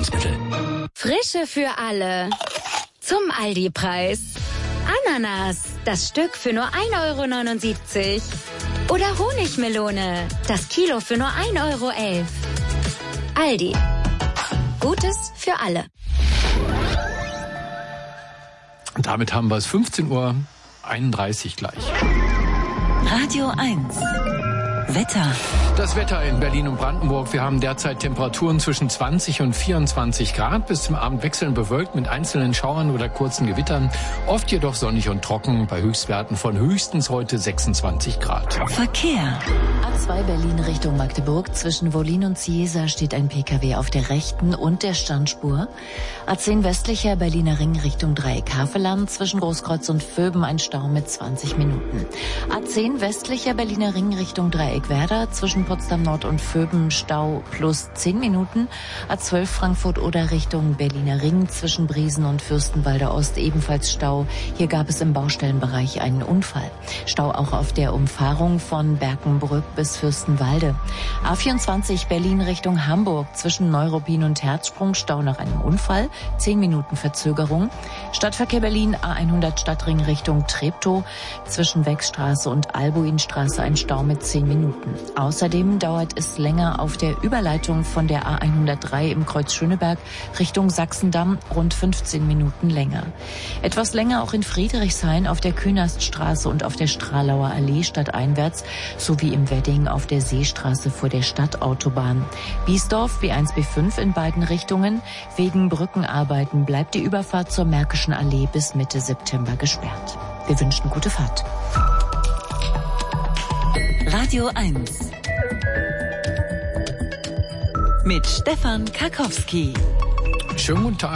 Nahrungsergänzungsmittel. Frische für alle. Zum Aldi-Preis. Ananas, das Stück für nur 1,79 €. Oder Honigmelone, das Kilo für nur 1,11 €. Aldi. Gutes für alle. Und damit haben wir es 15:31 Uhr gleich. Radio 1. Wetter. Das Wetter in Berlin und Brandenburg. Wir haben derzeit Temperaturen zwischen 20 und 24 Grad. Bis zum Abend wechselnd bewölkt mit einzelnen Schauern oder kurzen Gewittern. Oft jedoch sonnig und trocken bei Höchstwerten von höchstens heute 26 Grad. Verkehr. A2 Berlin Richtung Magdeburg. Zwischen Wollin und Ciesa steht ein Pkw auf der rechten und der Standspur. A10 westlicher Berliner Ring Richtung Dreieck Havelland. Zwischen Großkreuz und Vöben ein Stau mit 20 Minuten. A10 westlicher Berliner Ring Richtung Dreieck Werder. Zwischen Potsdam Nord und Vöben Stau plus 10 Minuten. A12 Frankfurt oder Richtung Berliner Ring zwischen Briesen und Fürstenwalde Ost ebenfalls Stau. Hier gab es im Baustellenbereich einen Unfall. Stau auch auf der Umfahrung von Berkenbrück bis Fürstenwalde. A24 Berlin Richtung Hamburg zwischen Neuruppin und Herzsprung Stau nach einem Unfall. 10 Minuten Verzögerung. Stadtverkehr Berlin A100 Stadtring Richtung Treptow zwischen Wechstraße und Albuinstraße ein Stau mit 10 Minuten. Außerdem dauert es länger auf der Überleitung von der A103 im Kreuz Schöneberg Richtung Sachsendamm rund 15 Minuten länger. Etwas länger auch in Friedrichshain auf der Künaststraße und auf der Stralauer Allee stadteinwärts sowie im Wedding auf der Seestraße vor der Stadtautobahn. Biesdorf B1 B5 in beiden Richtungen. Wegen Brückenarbeiten bleibt die Überfahrt zur Märkischen Allee bis Mitte September gesperrt. Wir wünschen gute Fahrt. Radio 1. Mit Stefan Karkowski. Schönen guten Tag.